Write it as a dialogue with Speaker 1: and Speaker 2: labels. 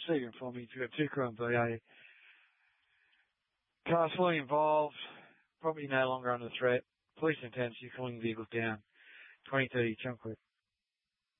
Speaker 1: Proceed to inform me if you've got 2 crew and BA. Cars fully involved. Property no longer under threat. Police intensity, calling vehicles down. 2030 Chunkwith.